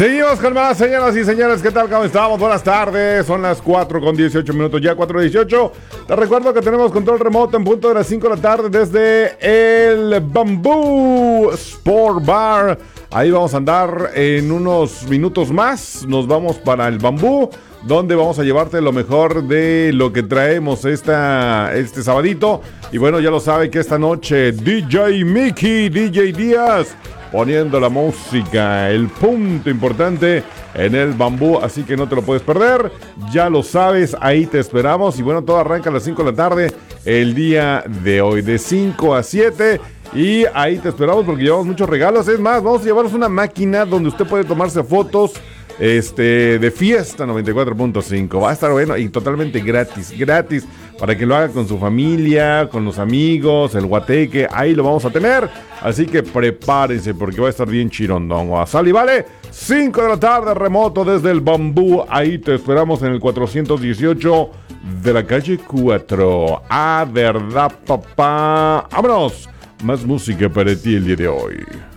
Seguimos con más, señoras y señores. ¿Qué tal? ¿Cómo estamos? Buenas tardes. Son las 4:18 ya 4:18. Te recuerdo que tenemos control remoto en punto de las 5 de la tarde desde el Bamboo Sport Bar. Ahí vamos a andar en unos minutos más. Nos vamos para el Bambú, donde vamos a llevarte lo mejor de lo que traemos este sabadito. Y bueno, ya lo sabe que esta noche DJ Mickey, DJ Díaz, poniendo la música, el punto importante en el Bambú, así que no te lo puedes perder. Ya lo sabes, ahí te esperamos. Y bueno, todo arranca a las 5 de la tarde el día de hoy, de 5 a 7. Y ahí te esperamos porque llevamos muchos regalos. Es más, vamos a llevarnos una máquina donde usted puede tomarse fotos de Fiesta 94.5. Va a estar bueno y totalmente gratis para que lo haga con su familia, con los amigos, el guateque. Ahí lo vamos a tener, así que prepárense porque va a estar bien chirondongo. Sale y vale, 5 de la tarde remoto desde el Bambú. Ahí te esperamos en el 418 de la calle 4. Ah, verdad, papá. Vámonos, más música para ti el día de hoy.